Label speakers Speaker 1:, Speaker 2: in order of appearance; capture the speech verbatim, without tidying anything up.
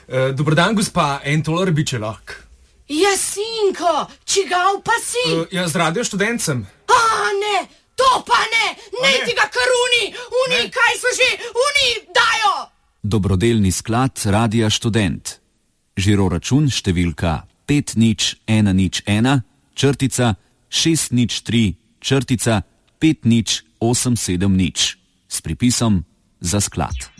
Speaker 1: Uh, Dobrodan, gospa, en tolar bi če lahko.
Speaker 2: Jasinko, čigav pa si?
Speaker 1: Uh, ja, z Radio Študencem.
Speaker 2: A, ne, to pa ne, ne tega kar uni, uni, ne. Kaj so že, uni dajo.
Speaker 3: Dobrodelni sklad Radia Študent. Žiro račun številka pet nič ena nič ena, črtica šest nič tri, črtica pet nič osem sedem nič. S pripisom za sklad.